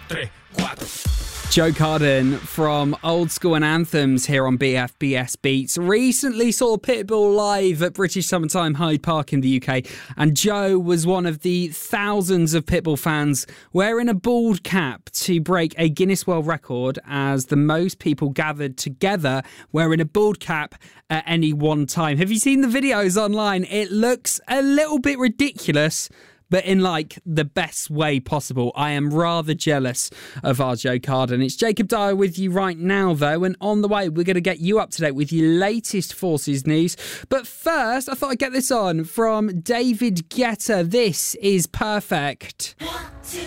3, 4. Joe Carden from Old School and Anthems here on BFBS Beats recently saw Pitbull live at British Summertime Hyde Park in the UK, and Joe was one of the thousands of Pitbull fans wearing a bald cap to break a Guinness World Record as the most people gathered together wearing a bald cap at any one time. Have you seen the videos online? It looks a little bit ridiculous, but in like the best way possible. I am rather jealous of our Joe Carden. It's Jacob Dyer with you right now, though, and on the way, we're going to get you up to date with your latest Forces news. But first, I thought I'd get this on from David Guetta. This is Perfect. 1, 2,